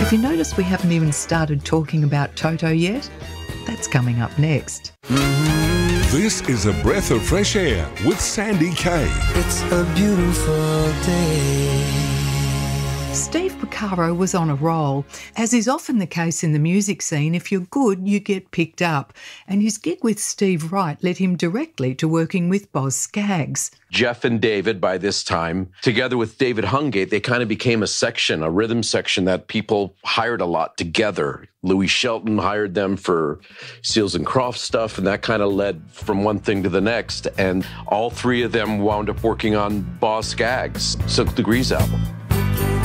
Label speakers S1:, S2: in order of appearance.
S1: Have you noticed we haven't even started talking about Toto yet? That's coming up next.
S2: This is A Breath of Fresh Air with Sandy Kay.
S3: It's a beautiful day.
S1: Steve Porcaro was on a roll. As is often the case in the music scene, if you're good, you get picked up. And his gig with Steve Wright led him directly to working with Boz Scaggs.
S4: Jeff and David, by this time, together with David Hungate, they kind of became a section, a rhythm section that people hired a lot together. Louis Shelton hired them for Seals and Crofts stuff, and that kind of led from one thing to the next. And all three of them wound up working on Boz Scaggs' Silk Degrees album.